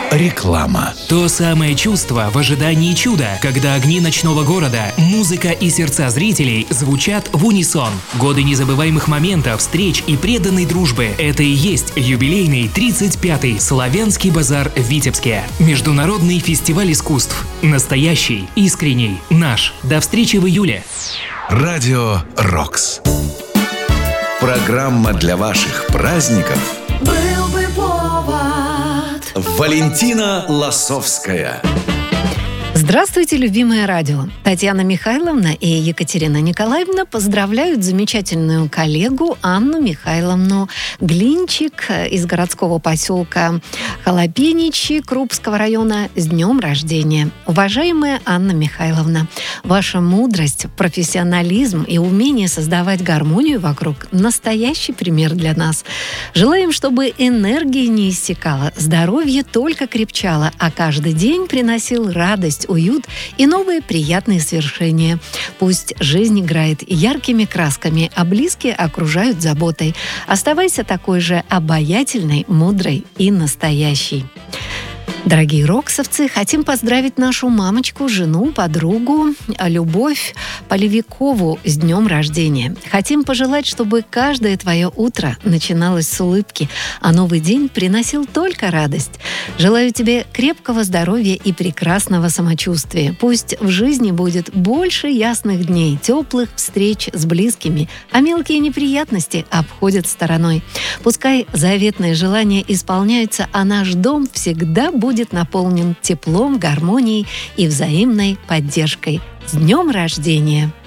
Реклама. То самое чувство в ожидании чуда, когда огни ночного города, музыка и сердца зрителей звучат в унисон. Годы незабываемых моментов, встреч и преданной дружбы. Это и есть юбилейный 35-й Славянский базар в Витебске. Международный фестиваль искусств. Настоящий, искренний, наш. До встречи в июле. Радио «Рокс». Программа для ваших праздников. Был бы повод. Валентина Лосовская. Здравствуйте, любимое радио! Татьяна Михайловна и Екатерина Николаевна поздравляют замечательную коллегу Анну Михайловну Глинчик из городского поселка Холопеничи Крупского района с днем рождения. Уважаемая Анна Михайловна, ваша мудрость, профессионализм и умение создавать гармонию вокруг – настоящий пример для нас. Желаем, чтобы энергия не иссякала, здоровье только крепчало, а каждый день приносил радость, уют и новые приятные свершения. Пусть жизнь играет яркими красками, а близкие окружают заботой. Оставайся такой же обаятельной, мудрой и настоящей. Дорогие роксовцы, хотим поздравить нашу мамочку, жену, подругу Любовь Полевикову с днем рождения. Хотим пожелать, чтобы каждое твое утро начиналось с улыбки, а новый день приносил только радость. Желаю тебе крепкого здоровья и прекрасного самочувствия. Пусть в жизни будет больше ясных дней, теплых встреч с близкими, а мелкие неприятности обходят стороной. Пускай заветные желания исполняются, а наш дом всегда будет наполнен теплом, гармонией и взаимной поддержкой. С днем рождения!